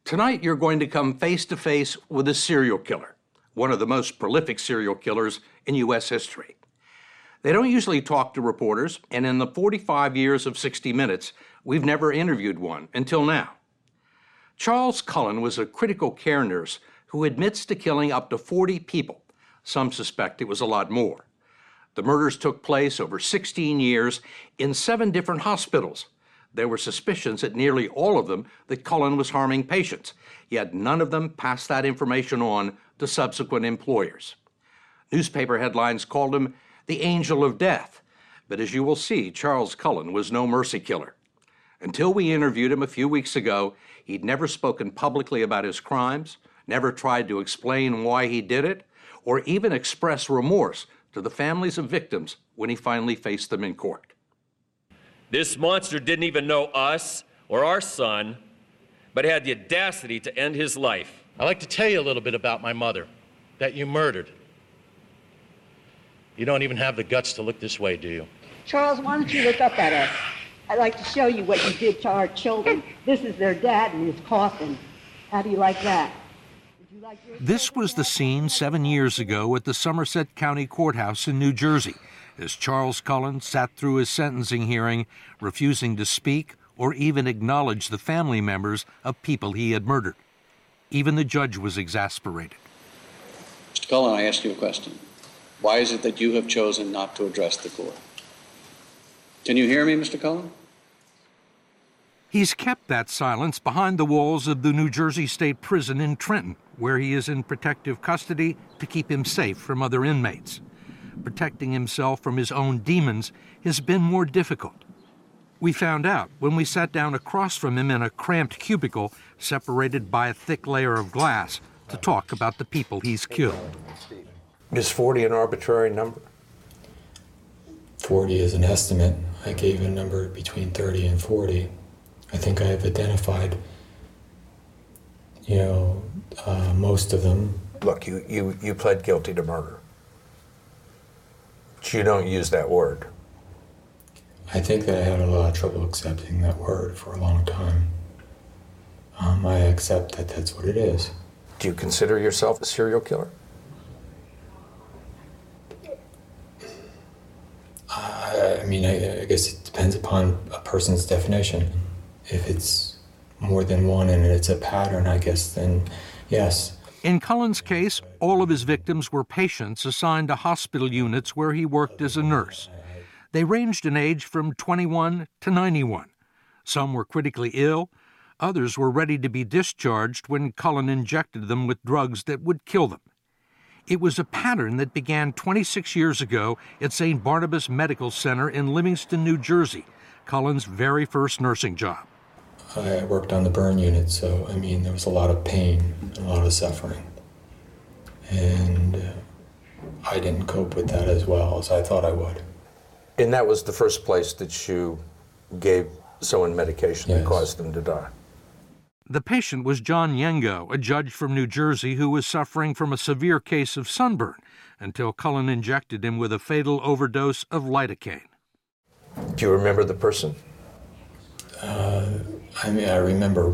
Tonight, you're going to come face to face with a serial killer, one of the most prolific serial killers in U.S. history. They don't usually talk to reporters, and in the 45 years of 60 Minutes, we've never interviewed one until now. Charles Cullen was a critical care nurse who admits to killing up to 40 people. Some suspect it was a lot more. The murders took place over 16 years in 7 different hospitals. There were suspicions at nearly all of them that Cullen was harming patients, yet none of them passed that information on to subsequent employers. Newspaper headlines called him the Angel of Death, but as you will see, Charles Cullen was no mercy killer. Until we interviewed him a few weeks ago, he'd never spoken publicly about his crimes, never tried to explain why he did it, or even express remorse to the families of victims when he finally faced them in court. This monster didn't even know us or our son, but had the audacity to end his life. I'd like to tell you a little bit about my mother, that you murdered. You don't even have the guts to look this way, do you? Charles, why don't you look up at us? I'd like to show you what you did to our children. This is their dad in his coffin. How do you like that? This was the scene 7 years ago at the Somerset County Courthouse in New Jersey, as Charles Cullen sat through his sentencing hearing, refusing to speak or even acknowledge the family members of people he had murdered. Even the judge was exasperated. Mr. Cullen, I ask you a question. Why is it that you have chosen not to address the court? Can you hear me, Mr. Cullen? He's kept that silence behind the walls of the New Jersey State Prison in Trenton, where he is in protective custody to keep him safe from other inmates. Protecting himself from his own demons has been more difficult. We found out when we sat down across from him in a cramped cubicle separated by a thick layer of glass to talk about the people he's killed. Is 40 an arbitrary number? 40 is an estimate. I gave a number between 30 and 40. I think I have identified, most of them. Look, you pled guilty to murder. But you don't use that word. I think that I had a lot of trouble accepting that word for a long time. I accept that that's what it is. Do you consider yourself a serial killer? I guess it depends upon a person's definition. If it's more than one and it's a pattern, I guess, then yes. In Cullen's case, all of his victims were patients assigned to hospital units where he worked as a nurse. They ranged in age from 21 to 91. Some were critically ill. Others were ready to be discharged when Cullen injected them with drugs that would kill them. It was a pattern that began 26 years ago at St. Barnabas Medical Center in Livingston, New Jersey, Cullen's very first nursing job. I worked on the burn unit, so, there was a lot of pain and a lot of suffering. And I didn't cope with that as well as I thought I would. And that was the first place that you gave someone medication that caused them to die? The patient was John Yengo, a judge from New Jersey who was suffering from a severe case of sunburn until Cullen injected him with a fatal overdose of lidocaine. Do you remember the person? I remember